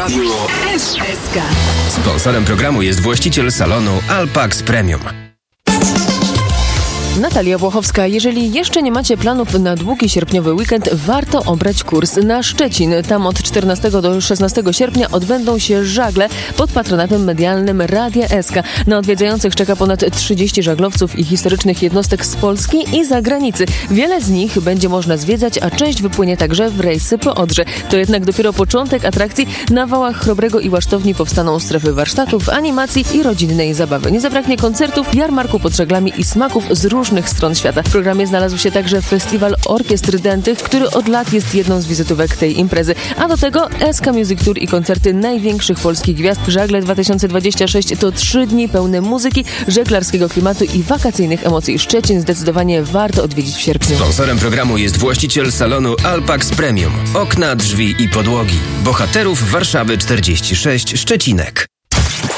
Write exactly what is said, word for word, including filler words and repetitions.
Radio S K. Sponsorem programu jest właściciel salonu Alpax Premium. Natalia Włochowska. Jeżeli jeszcze nie macie planów na długi sierpniowy weekend, warto obrać kurs na Szczecin. Tam od czternastego do szesnastego sierpnia odbędą się żagle pod patronatem medialnym Radia S K. Na odwiedzających czeka ponad trzydzieści żaglowców i historycznych jednostek z Polski i zagranicy. Wiele z nich będzie można zwiedzać, a część wypłynie także w rejsy po Odrze. To jednak dopiero początek atrakcji. Na wałach Chrobrego i Łasztowni powstaną strefy warsztatów, animacji i rodzinnej zabawy. Nie zabraknie koncertów, jarmarku pod żaglami i smaków z różnych stron świata. W programie znalazł się także festiwal orkiestr dętych, który od lat jest jedną z wizytówek tej imprezy. A do tego S K Music Tour i koncerty największych polskich gwiazd. Żagle dwa tysiące dwadzieścia sześć to trzy dni pełne muzyki, żeglarskiego klimatu i wakacyjnych emocji. Szczecin zdecydowanie warto odwiedzić w sierpniu. Sponsorem programu jest właściciel salonu Alpax Premium. Okna, drzwi i podłogi. Bohaterów Warszawy czterdzieści sześć, Szczecinek.